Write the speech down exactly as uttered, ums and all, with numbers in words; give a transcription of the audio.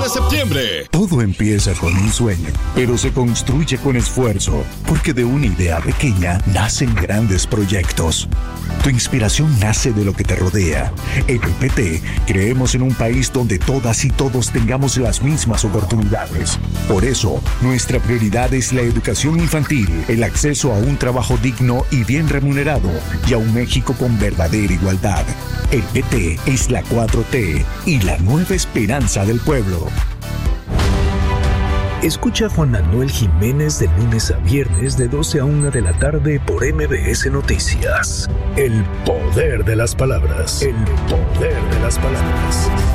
de septiembre. Todo empieza con un sueño, pero se construye con esfuerzo, porque de una idea pequeña nacen grandes proyectos. Tu inspiración nace de lo que te rodea. En el P T creemos en un país donde todas y todos tengamos las mismas oportunidades. Por eso, nuestra prioridad es la educación infantil, el acceso a un trabajo digno y bien remunerado, y a un México con verdadera igualdad. El P T es la cuatro T y la nueva esperanza del pueblo. Escucha a Juan Manuel Jiménez de lunes a viernes de doce a una de la tarde por M B S Noticias. El poder de las palabras. El poder de las palabras.